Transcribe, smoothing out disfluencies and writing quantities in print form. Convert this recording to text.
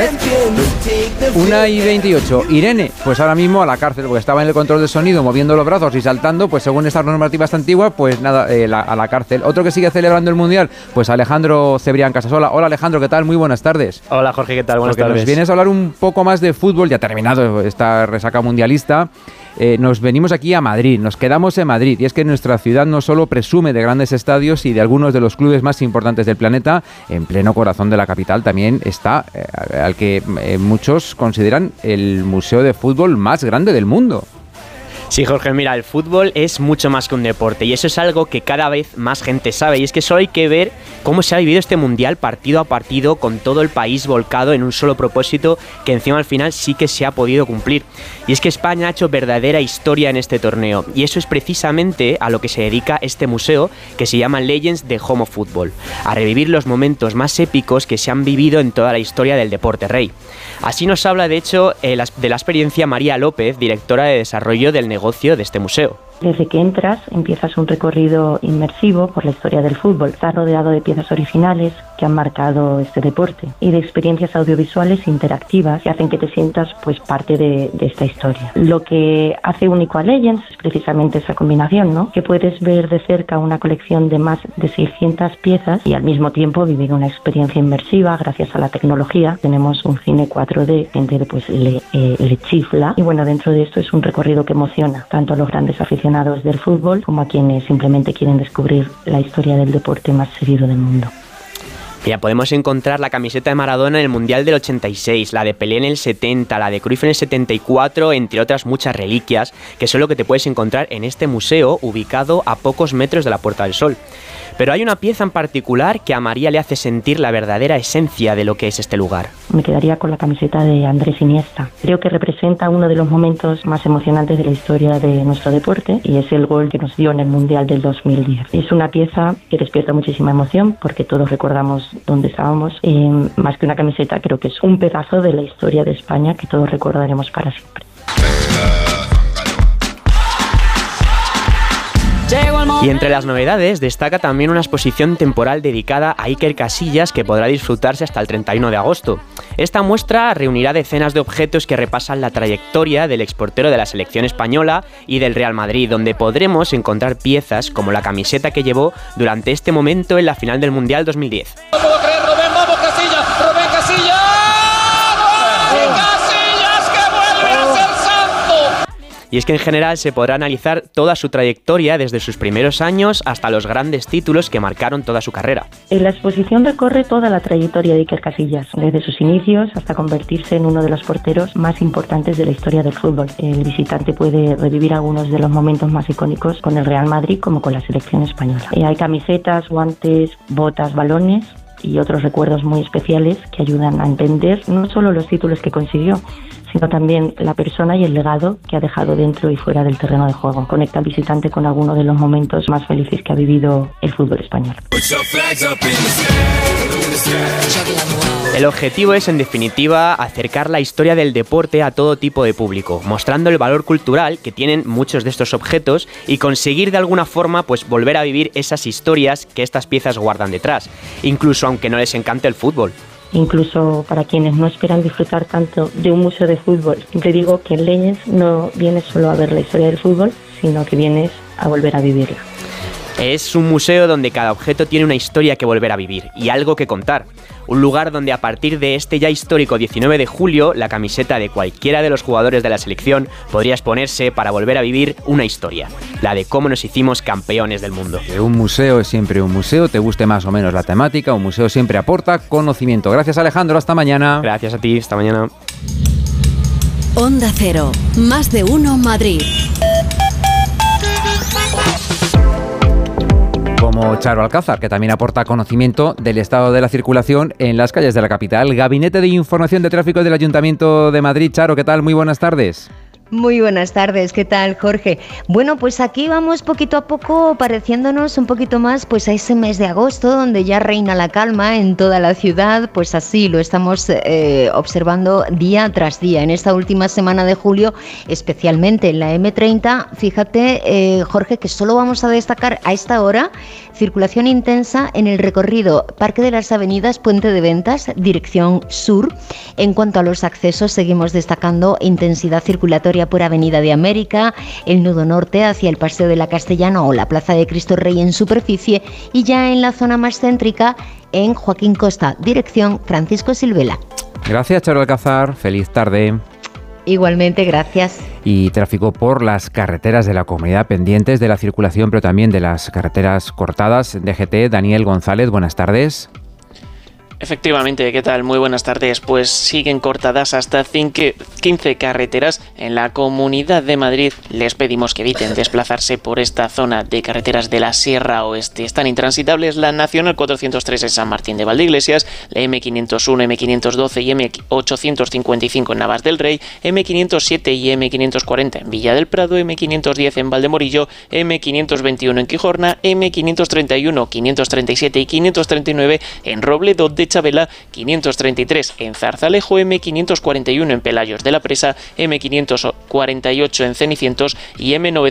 1:28. Irene, pues ahora mismo a la cárcel, porque estaba en el control de sonido moviendo los brazos y saltando, pues según estas normativas antiguas, pues nada, a la cárcel. Otro que sigue celebrando el Mundial, pues Alejandro Cebrián Casasola. Hola Alejandro, ¿qué tal? Muy buenas tardes. Hola Jorge, ¿qué tal? Buenas tardes. Nos vienes a hablar un poco más de fútbol, ya ha terminado esta resaca mundialista. Nos venimos aquí a Madrid, nos quedamos en Madrid, y es que nuestra ciudad no solo presume de grandes estadios y de algunos de los clubes más importantes del planeta, en pleno corazón de la capital también está al que muchos consideran el museo de fútbol más grande del mundo. Sí, Jorge, mira, el fútbol es mucho más que un deporte y eso es algo que cada vez más gente sabe, y es que solo hay que ver cómo se ha vivido este mundial partido a partido con todo el país volcado en un solo propósito que encima al final sí que se ha podido cumplir. Y es que España ha hecho verdadera historia en este torneo y eso es precisamente a lo que se dedica este museo, que se llama Legends de Home of Football, a revivir los momentos más épicos que se han vivido en toda la historia del deporte rey. Así nos habla de hecho de la experiencia María López, directora de desarrollo del negocio de este museo. Desde que entras, empiezas un recorrido inmersivo por la historia del fútbol. Estás rodeado de piezas originales que han marcado este deporte y de experiencias audiovisuales interactivas que hacen que te sientas pues parte de esta historia. Lo que hace único a Legends es precisamente esa combinación, ¿no? Que puedes ver de cerca una colección de más de 600 piezas y al mismo tiempo vivir una experiencia inmersiva gracias a la tecnología. Tenemos un cine 4D, gente pues le chifla, y bueno, dentro de esto es un recorrido que emociona tanto a los grandes aficionados del fútbol como a quienes simplemente quieren descubrir la historia del deporte más seguido del mundo. Ya podemos encontrar la camiseta de Maradona en el Mundial del 86, la de Pelé en el 70, la de Cruyff en el 74, entre otras muchas reliquias, que son lo que te puedes encontrar en este museo ubicado a pocos metros de la Puerta del Sol. Pero hay una pieza en particular que a María le hace sentir la verdadera esencia de lo que es este lugar. Me quedaría con la camiseta de Andrés Iniesta. Creo que representa uno de los momentos más emocionantes de la historia de nuestro deporte y es el gol que nos dio en el Mundial del 2010. Es una pieza que despierta muchísima emoción porque todos recordamos dónde estábamos. Más que una camiseta, creo que es un pedazo de la historia de España que todos recordaremos para siempre. Y entre las novedades destaca también una exposición temporal dedicada a Iker Casillas que podrá disfrutarse hasta el 31 de agosto. Esta muestra reunirá decenas de objetos que repasan la trayectoria del exportero de la selección española y del Real Madrid, donde podremos encontrar piezas como la camiseta que llevó durante este momento en la final del Mundial 2010. No puedo creer, Rubén, vamos Casillas, Rubén Casillas. Y es que en general se podrá analizar toda su trayectoria desde sus primeros años hasta los grandes títulos que marcaron toda su carrera. La exposición recorre toda la trayectoria de Iker Casillas, desde sus inicios hasta convertirse en uno de los porteros más importantes de la historia del fútbol. El visitante puede revivir algunos de los momentos más icónicos con el Real Madrid como con la selección española. Hay camisetas, guantes, botas, balones y otros recuerdos muy especiales que ayudan a entender no solo los títulos que consiguió, sino también la persona y el legado que ha dejado dentro y fuera del terreno de juego. Conecta al visitante con algunos de los momentos más felices que ha vivido el fútbol español. El objetivo es, en definitiva, acercar la historia del deporte a todo tipo de público, mostrando el valor cultural que tienen muchos de estos objetos y conseguir de alguna forma pues volver a vivir esas historias que estas piezas guardan detrás, incluso aunque no les encante el fútbol. Incluso para quienes no esperan disfrutar tanto de un museo de fútbol. Siempre digo que en Legends no vienes solo a ver la historia del fútbol, sino que vienes a volver a vivirla. Es un museo donde cada objeto tiene una historia que volver a vivir y algo que contar. Un lugar donde a partir de este ya histórico 19 de julio, la camiseta de cualquiera de los jugadores de la selección podría exponerse para volver a vivir una historia, la de cómo nos hicimos campeones del mundo. Un museo es siempre un museo, te guste más o menos la temática, un museo siempre aporta conocimiento. Gracias Alejandro, hasta mañana. Gracias a ti, hasta mañana. Onda Cero, más de uno Madrid. Como Charo Alcázar, que también aporta conocimiento del estado de la circulación en las calles de la capital. Gabinete de Información de Tráfico del Ayuntamiento de Madrid. Charo, ¿qué tal? Muy buenas tardes. Muy buenas tardes, ¿qué tal, Jorge? Bueno, pues aquí vamos poquito a poco pareciéndonos un poquito más pues a ese mes de agosto donde ya reina la calma en toda la ciudad, pues así lo estamos observando día tras día. En esta última semana de julio, especialmente en la M30, fíjate, Jorge, que solo vamos a destacar a esta hora circulación intensa en el recorrido Parque de las Avenidas, Puente de Ventas, dirección sur. En cuanto a los accesos, seguimos destacando intensidad circulatoria por Avenida de América, el nudo norte hacia el Paseo de la Castellana o la Plaza de Cristo Rey en superficie, y ya en la zona más céntrica en Joaquín Costa, dirección Francisco Silvela. Gracias, Charo Alcázar. Feliz tarde. Igualmente, gracias. Y tráfico por las carreteras de la comunidad, pendientes de la circulación, pero también de las carreteras cortadas. DGT, Daniel González, buenas tardes. Efectivamente, ¿qué tal? Muy buenas tardes. Pues siguen cortadas hasta 15 carreteras en la Comunidad de Madrid. Les pedimos que eviten desplazarse por esta zona de carreteras de la Sierra Oeste. Están intransitables la Nacional 403 en San Martín de Valdeiglesias, la M501, M512 y M855 en Navas del Rey, M507 y M540 en Villa del Prado, M510 en Valdemorillo, M521 en Quijorna, M531, 537 y 539 en Robledo de Chabela, 533 en Zarzalejo, M541 en Pelayos de la Presa, M548 en Cenicientos y M900